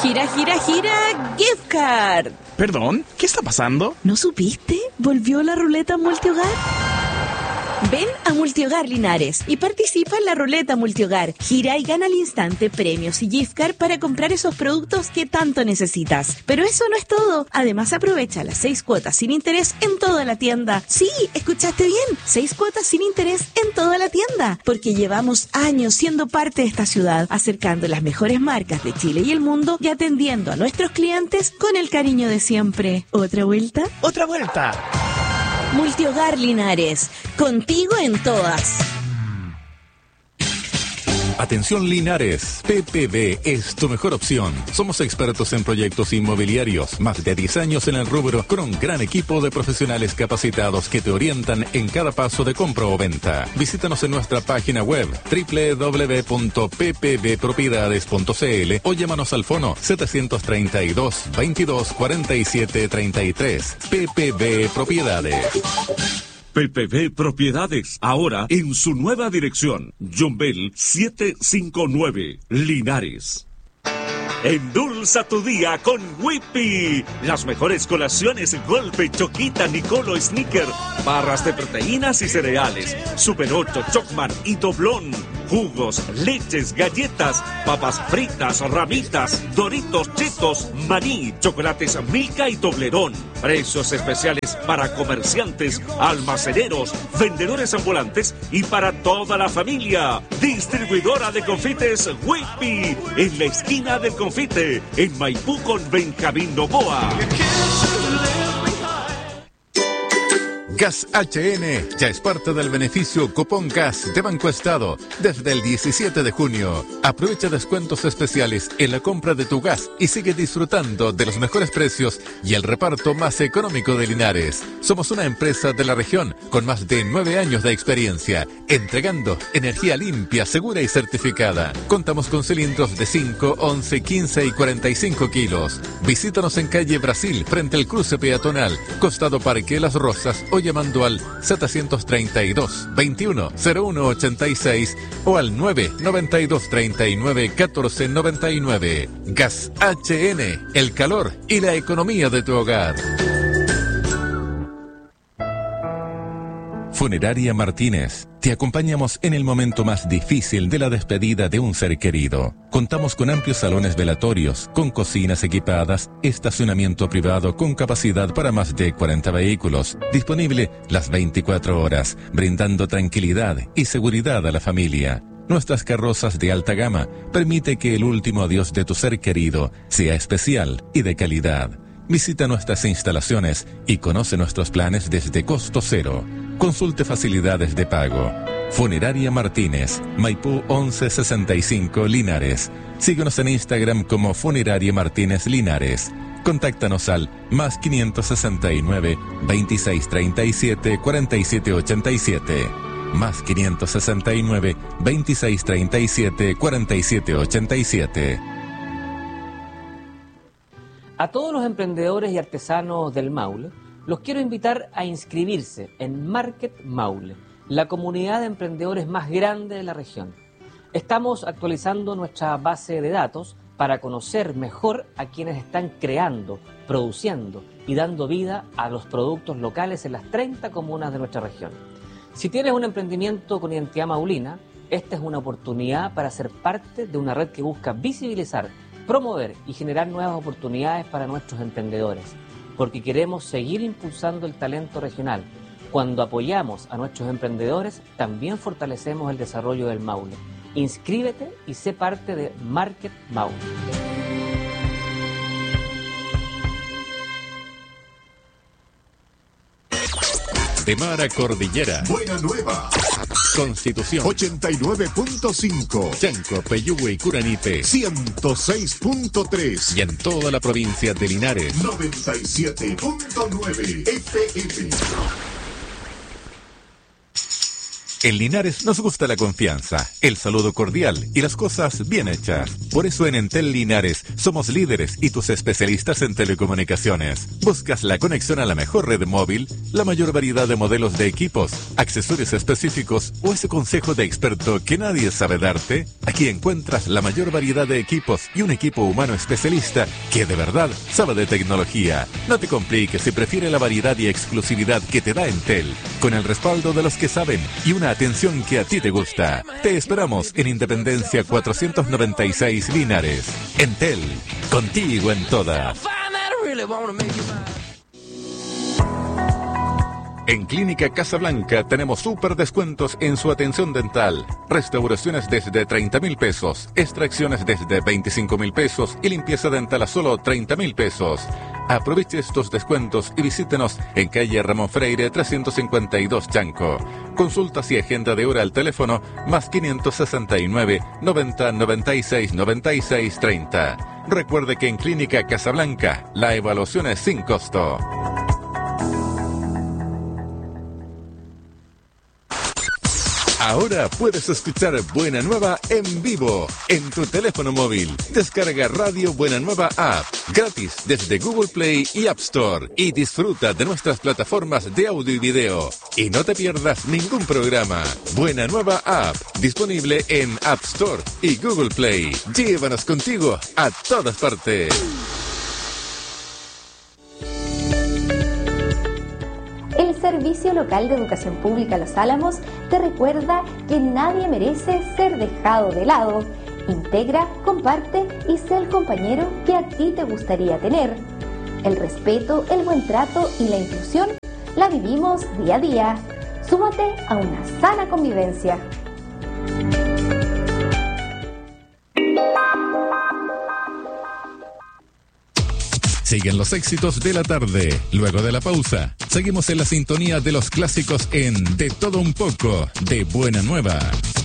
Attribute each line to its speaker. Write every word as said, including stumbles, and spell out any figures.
Speaker 1: Gira, gira, gira, gift card.
Speaker 2: ¿Perdón? ¿Qué está pasando?
Speaker 1: ¿No supiste? ¿Volvió la ruleta multihogar? Ven a Multihogar Linares y participa en la ruleta multihogar. Gira y gana al instante premios y gift card para comprar esos productos que tanto necesitas. Pero eso no es todo. Además, aprovecha las seis cuotas sin interés en toda la tienda. Sí, escuchaste bien. Seis cuotas sin interés en toda la tienda. Porque llevamos años siendo parte de esta ciudad, acercando las mejores marcas de Chile y el mundo y atendiendo a nuestros clientes con el cariño de siempre. ¿Otra vuelta?
Speaker 2: ¡Otra vuelta!
Speaker 1: Multihogar Linares, contigo en todas.
Speaker 3: Atención Linares, P P B es tu mejor opción. Somos expertos en proyectos inmobiliarios, más de diez años en el rubro, con un gran equipo de profesionales capacitados que te orientan en cada paso de compra o venta. Visítanos en nuestra página web doble u doble u doble u punto p p b propiedades punto c l o llámanos al fono setecientos treinta y dos, veintidós, cuarenta y siete, treinta y tres. P P B Propiedades.
Speaker 4: P P B Propiedades, ahora en su nueva dirección. John Bell setecientos cincuenta y nueve, Linares. Endulza tu día con Whippy. Las mejores colaciones: Golpe, Choquita, Nicolo, Snicker, barras de proteínas y cereales, Super ocho, Chocman y Doblón, jugos, leches, galletas, papas fritas, ramitas, Doritos, Chetos, maní, chocolates Milka y Toblerón. Precios especiales para comerciantes, almaceneros, vendedores ambulantes y para toda la familia. Distribuidora de confites Whippy, en la esquina del confite, en Maipú con Benjamín Novoa.
Speaker 3: Gas H N ya es parte del beneficio Cupón Gas de Banco Estado desde el diecisiete de junio. Aprovecha descuentos especiales en la compra de tu gas y sigue disfrutando de los mejores precios y el reparto más económico de Linares. Somos una empresa de la región con más de nueve años de experiencia, entregando energía limpia, segura y certificada. Contamos con cilindros de cinco, once, quince y cuarenta y cinco kilos. Visítanos en calle Brasil, frente al cruce peatonal, costado Parque Las Rosas, o llamando al setecientos treinta y dos, veintiuno, cero uno ochenta y seis o al nueve noventa y dos, treinta y nueve, catorce noventa y nueve. Gas H N, el calor y la economía de tu hogar. Funeraria Martínez. Te acompañamos en el momento más difícil de la despedida de un ser querido. Contamos con amplios salones velatorios, con cocinas equipadas, estacionamiento privado con capacidad para más de cuarenta vehículos, disponible las veinticuatro horas, brindando tranquilidad y seguridad a la familia. Nuestras carrozas de alta gama permite que el último adiós de tu ser querido sea especial y de calidad. Visita nuestras instalaciones y conoce nuestros planes desde costo cero. Consulte facilidades de pago. Funeraria Martínez, Maipú once sesenta y cinco, Linares. Síguenos en Instagram como Funeraria Martínez Linares. Contáctanos al más quinientos sesenta y nueve, veintiséis treinta y siete, cuarenta y siete ochenta y siete. Más quinientos sesenta y nueve, veintiséis treinta y siete, cuarenta y siete ochenta y siete.
Speaker 5: A todos los emprendedores y artesanos del Maule, los quiero invitar a inscribirse en Market Maule, la comunidad de emprendedores más grande de la región. Estamos actualizando nuestra base de datos para conocer mejor a quienes están creando, produciendo y dando vida a los productos locales en las treinta comunas de nuestra región. Si tienes un emprendimiento con identidad maulina, esta es una oportunidad para ser parte de una red que busca visibilizar, promover y generar nuevas oportunidades para nuestros emprendedores, porque queremos seguir impulsando el talento regional. Cuando apoyamos a nuestros emprendedores, también fortalecemos el desarrollo del Maule. Inscríbete y sé parte de Market Maule.
Speaker 3: De mar a cordillera.
Speaker 6: Buena Nueva.
Speaker 3: Constitución.
Speaker 6: ochenta y nueve punto cinco.
Speaker 3: Chanco, Peyúgue y Curanipe.
Speaker 6: ciento seis punto tres.
Speaker 3: Y en toda la provincia de Linares.
Speaker 6: noventa y siete punto nueve F M.
Speaker 3: En Linares nos gusta la confianza, el saludo cordial y las cosas bien hechas. Por eso en Entel Linares somos líderes y tus especialistas en telecomunicaciones. ¿Buscas la conexión a la mejor red móvil, la mayor variedad de modelos de equipos, accesorios específicos o ese consejo de experto que nadie sabe darte? Aquí encuentras la mayor variedad de equipos y un equipo humano especialista que de verdad sabe de tecnología. No te compliques si prefiere la variedad y exclusividad que te da Entel, con el respaldo de los que saben y una atención que a ti te gusta. Te esperamos en Independencia cuatrocientos noventa y seis Linares. Entel, contigo en todas. En Clínica Casablanca tenemos súper descuentos en su atención dental. Restauraciones desde treinta mil pesos, extracciones desde veinticinco mil pesos y limpieza dental a solo treinta mil pesos. Aproveche estos descuentos y visítenos en calle Ramón Freire trescientos cincuenta y dos Chanco. Consultas y agenda de hora al teléfono más quinientos sesenta y nueve, noventa, noventa y seis, noventa y seis, treinta. Recuerde que en Clínica Casablanca la evaluación es sin costo. Ahora puedes escuchar Buena Nueva en vivo en tu teléfono móvil. Descarga Radio Buena Nueva App gratis desde Google Play y App Store y disfruta de nuestras plataformas de audio y video. Y no te pierdas ningún programa. Buena Nueva App disponible en App Store y Google Play. Llévanos contigo a todas partes.
Speaker 7: El Servicio Local de Educación Pública Los Álamos te recuerda que nadie merece ser dejado de lado. Integra, comparte y sé el compañero que a ti te gustaría tener. El respeto, el buen trato y la inclusión la vivimos día a día. Súmate a una sana convivencia.
Speaker 3: Siguen los éxitos de la tarde. Luego de la pausa, seguimos en la sintonía de los clásicos en De Todo Un Poco, de Buena Nueva.